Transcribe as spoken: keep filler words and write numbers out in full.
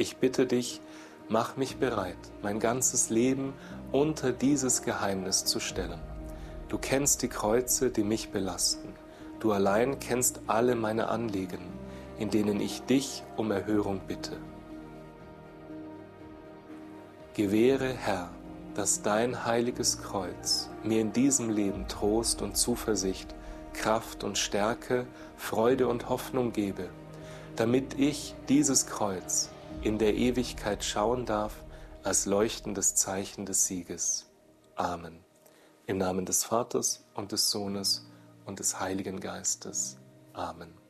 Ich bitte dich, mach mich bereit, mein ganzes Leben unter dieses Geheimnis zu stellen. Du kennst die Kreuze, die mich belasten. Du allein kennst alle meine Anliegen, in denen ich dich um Erhörung bitte. Gewähre, Herr, dass dein heiliges Kreuz mir in diesem Leben Trost und Zuversicht, Kraft und Stärke, Freude und Hoffnung gebe, damit ich dieses Kreuz in der Ewigkeit schauen darf als leuchtendes Zeichen des Sieges. Amen. Im Namen des Vaters und des Sohnes und des Heiligen Geistes. Amen.